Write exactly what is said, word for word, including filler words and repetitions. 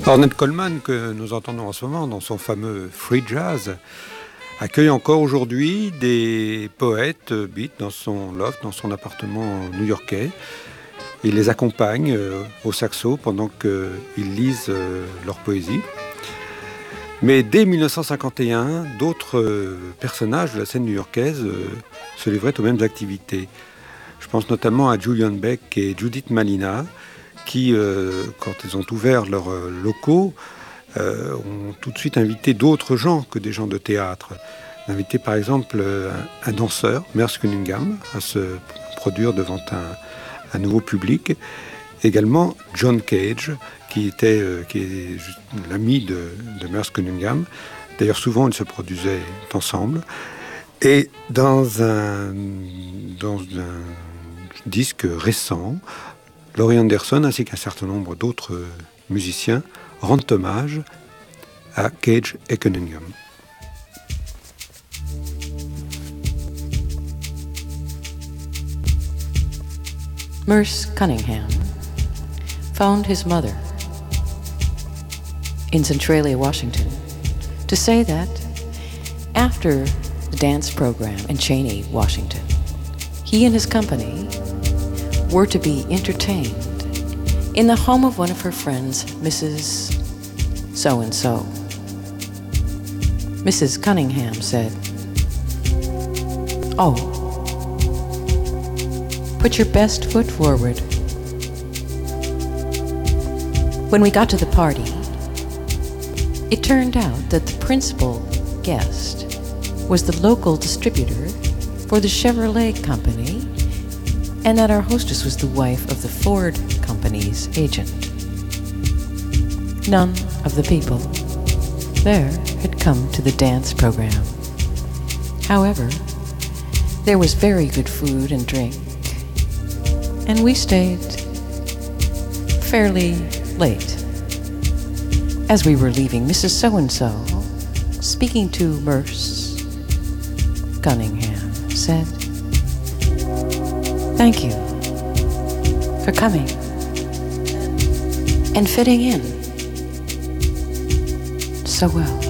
Ornette Coleman, que nous entendons en ce moment dans son fameux Free Jazz, accueille encore aujourd'hui des poètes beat dans son loft, dans son appartement new-yorkais. Il les accompagne euh, au saxo pendant qu'ils lisent euh, leur poésie. Mais dès mille neuf cent cinquante et un, d'autres euh, personnages de la scène new-yorkaise euh, se livraient aux mêmes activités. Je pense notamment à Julian Beck et Judith Malina, qui, euh, quand ils ont ouvert leurs euh, locaux, euh, ont tout de suite invité d'autres gens que des gens de théâtre. Invité par exemple euh, un danseur, Merce Cunningham, à se produire devant un, un nouveau public. Également John Cage, qui, était, euh, qui est l'ami de, de Merce Cunningham. D'ailleurs, souvent, ils se produisaient ensemble. Et dans un, dans un disque récent, Laurie Anderson ainsi qu'un certain nombre d'autres musiciens rendent hommage à Cage et Cunningham. Merce Cunningham phoned his mother in Centralia, Washington, to say that after the dance program in Cheney, Washington, he and his company were to be entertained in the home of one of her friends, Missus So-and-so. Missus Cunningham said, "Oh, put your best foot forward." When we got to the party, it turned out that the principal guest was the local distributor for the Chevrolet company, and that our hostess was the wife of the Ford company's agent. None of the people there had come to the dance program. However, there was very good food and drink, and we stayed fairly late. As we were leaving, Missus So-and-so, speaking to Merce Cunningham, said, "Thank you for coming and fitting in so well."